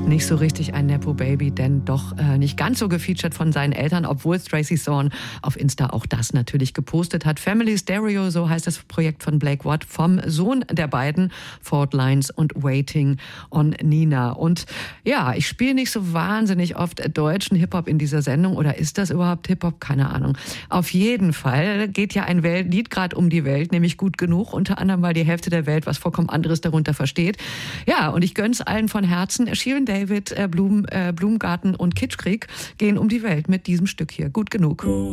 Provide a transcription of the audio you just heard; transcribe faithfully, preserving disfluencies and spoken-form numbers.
Nicht so richtig ein Nepo-Baby, denn doch äh, nicht ganz so gefeatured von seinen Eltern, obwohl Tracy Thorn auf Insta auch das natürlich gepostet hat. Family Stereo, so heißt das Projekt von Blake Watt, vom Sohn der beiden, Fault Lines und Waiting on Nina. Und ja, ich spiele nicht so wahnsinnig oft deutschen Hip-Hop in dieser Sendung, oder ist das überhaupt Hip-Hop? Keine Ahnung. Auf jeden Fall geht ja ein Welt- Lied gerade um die Welt, nämlich Gut genug, unter anderem, weil die Hälfte der Welt was vollkommen anderes darunter versteht. Ja, und ich gönn's allen von Herzen. Shirin David, äh, Blum, äh, Blumengarten und Kitschkrieg gehen um die Welt mit diesem Stück hier. Gut genug.